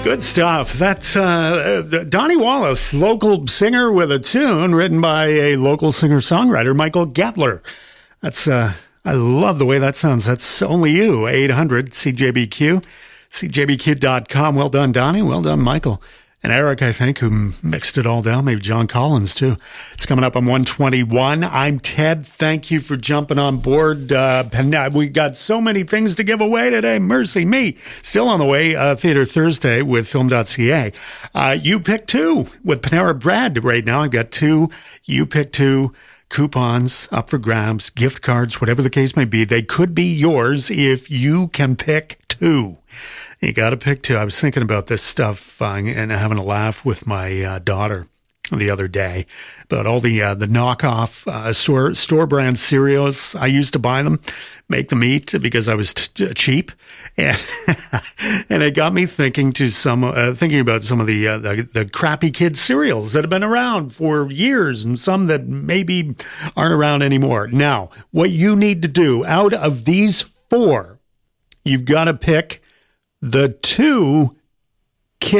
Good stuff. That's Donnie Wallace, local singer with a tune written by a local singer-songwriter, Michael Gatler. That's I love the way that sounds. That's Only You, 800-CJBQ, CJBQ.com. Well done, Donnie. Well done, Michael. And Eric, I think, who mixed it all down. Maybe John Collins, too. It's coming up on 121. I'm Ted. Thank you for jumping on board. We got so many things to give away today. Mercy me. Still on the way, Theater Thursday with Film.ca. You Pick Two with Panera Bread right now. I've got two You Pick Two coupons up for grabs, gift cards, whatever the case may be. They could be yours if you can pick two. You got to pick two. I was thinking about this stuff and having a laugh with my daughter the other day about all the knockoff store brand cereals. I used to buy them, make them eat because I was cheap, and and it got me thinking about some of the crappy kid cereals that have been around for years and some that maybe aren't around anymore. Now, what you need to do out of these four, you've got to pick the two